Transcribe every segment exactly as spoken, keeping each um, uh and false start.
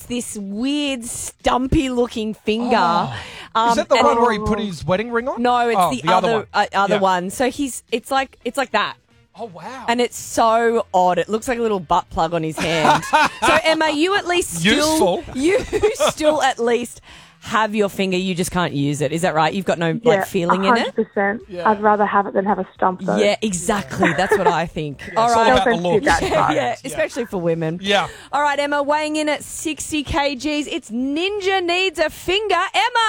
this weird, stumpy-looking finger. Oh. Um, Is that the and one it- where he put his wedding ring on? No, it's Oh, the, the other other one. uh, other Yeah. one. So he's it's like it's like that. Oh, wow. And it's so odd. It looks like a little butt plug on his hand. So Emma, you at least still Useful. you still at least have your finger. You just can't use it. Is that right? You've got no Yeah, like feeling in one it. hundred percent. Yeah. I'd rather have it than have a stump, though. Yeah, exactly. That's what I think. all it's all right. about the offense to look. that yeah, part. yeah, especially for women. Yeah. All right, Emma, weighing in at sixty kilograms. It's Ninja Needs a Finger,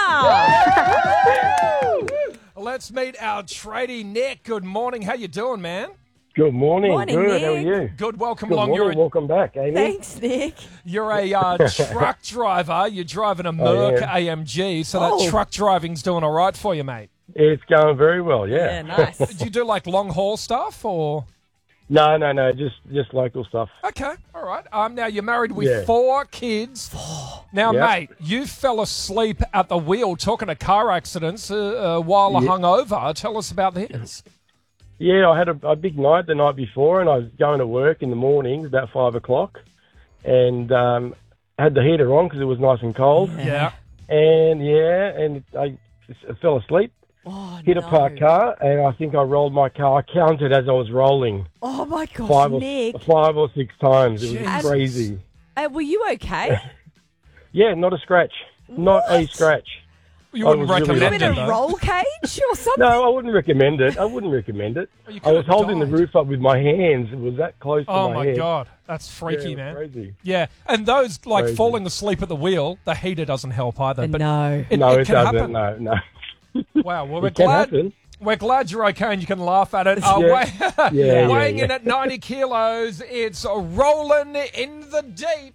Emma. Let's meet our tradie, Nick. Good morning. How you doing, man? Good morning. Morning, Good. How are Nick. you? Good. Welcome Good along. morning. You're a, Welcome back, Amy. Thanks, Nick. you're a uh, truck driver. You're driving a Merc yeah. A M G, so Oh. that truck driving's doing all right for you, mate. It's going very well. Yeah, Yeah. nice. Do you do like long haul stuff or? no, no, no. Just just local stuff. Okay, all right. Um, now you're married with Yeah. four kids. Now, Yep. mate, you fell asleep at the wheel talking of car accidents uh, uh, while Yeah. hungover. Tell us about this. Yeah, I had a, a big night the night before, and I was going to work in the mornings about five o'clock, and um, had the heater on because it was nice and cold. Yeah. And yeah, and I, I fell asleep. Oh, Hit no. a parked car, and I think I rolled my car. I counted as I was rolling Oh, my gosh, five or Nick. five or six times. It was Jesus. crazy. Uh, were you okay? Yeah, not a scratch. Not a What? scratch. You I wouldn't was really You recommend in it, a though. roll cage or something? No, I wouldn't recommend it. I wouldn't recommend it. you I could was have holding the died. roof up with my hands. It was that close to Oh, my, my head. God. That's Yeah, freaky, it was man. Crazy. Yeah, and those, like, Crazy. falling asleep at the wheel, the heater doesn't help either. But no. it, no, it it, can doesn't. happen. No, no. Wow, well, we're It can glad, happen. we're glad you're okay and you can laugh at it. Uh, Yeah. weigh- Yeah, yeah, weighing yeah. in at ninety kilos, it's rolling in the deep.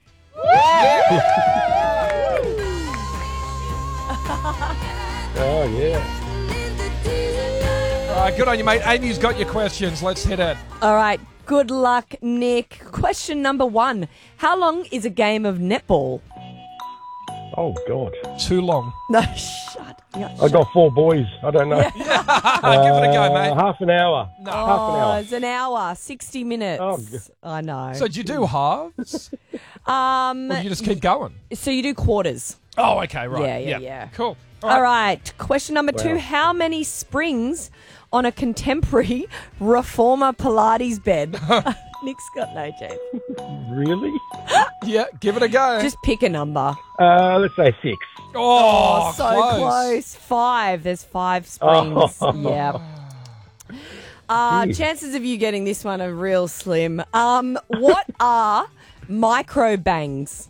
Oh, yeah. All right, good on you, mate. Amy's got your questions. Let's hit it. All right. Good luck, Nick. Question number one. How long is a game of netball? Oh, God. Too long. No, shut. Yeah, I got four boys. I don't know. Give it a go, Uh, mate. half an hour. No. Half an Oh, hour. it's an hour, sixty minutes. Oh, g- I know. So do you do halves? um, Or do you just keep going? so you do quarters. Oh, okay, right. Yeah, yeah, yeah. Cool. All right. Question number two. Wow. How many springs on a contemporary reformer Pilates bed? Nick's got no chance. Really? Yeah, give it a go. Just pick a number. Uh, let's say six. oh, Oh, so close. Five. There's five springs. Oh. Yeah. Uh, Jeez. chances of you getting this one are real slim. Um, what are micro bangs?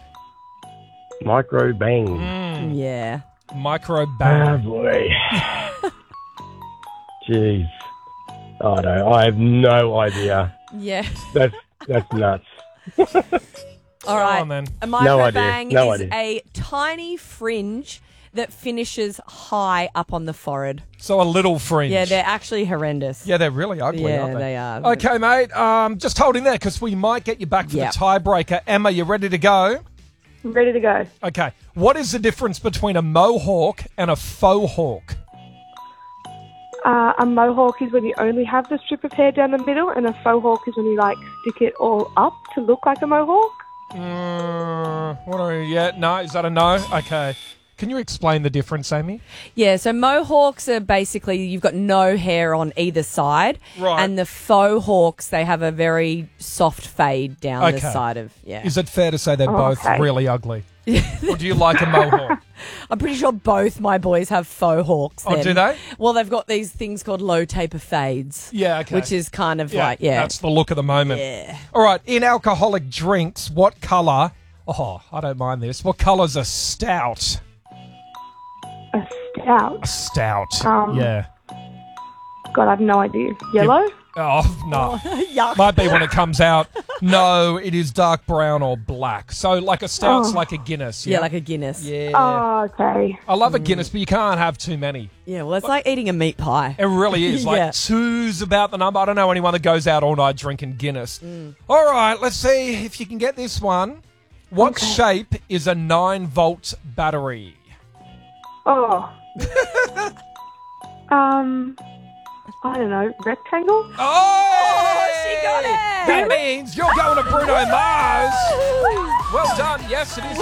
Micro bang. Mm. Yeah. Micro Oh, bang. boy. Jeez. I don't. I have no idea. Yeah. That's that's nuts. All right. on, then. A micro idea. bang No is idea. a tiny fringe that finishes high up on the forehead. So a little fringe. Yeah, they're actually horrendous. Yeah, they're really ugly, Yeah, aren't they? they are. Okay, mate. Um, just holding there because we might get you back for Yep. the tiebreaker. Emma, you ready to go? I'm ready to go. Okay. What is the difference between a mohawk and a faux hawk? Uh, a mohawk is when you only have the strip of hair down the middle, and a faux hawk is when you like stick it all up to look like a mohawk. Mm, what are we? Yeah, no. Is that a no? Okay. Can you explain the difference, Amy? Yeah, so mohawks are basically you've got no hair on either side. Right. And the faux hawks, they have a very soft fade down the Okay. side of, yeah. Is it fair to say they're Oh, both okay. really ugly? Or do you like a mohawk? I'm pretty sure both my boys have faux hawks Oh, then. do they? Well, they've got these things called low taper fades. Yeah, okay. Which is kind of yeah, like, yeah. That's the look of the moment. Yeah. All right. In alcoholic drinks, what colour? Oh, I don't mind this. What colour's a stout? A stout. A stout. Um, yeah. God, I have no idea. Yellow? Oh, no. Yuck. Might be when it comes out. No, it is dark brown or black. So, like a stout's Oh. like a Guinness. Yeah, Yeah, like a Guinness. Yeah. Oh, okay. I love a Guinness, but you can't have too many. Yeah, well, it's like eating a meat pie. It really is. Like Yeah. two's about the number. I don't know anyone that goes out all night drinking Guinness. Mm. All right, let's see if you can get this one. What shape is a nine volt battery? Oh. um, I don't know. Rectangle? Oh, she got it! That means you're going to Bruno Mars. Well done. Yes, it is.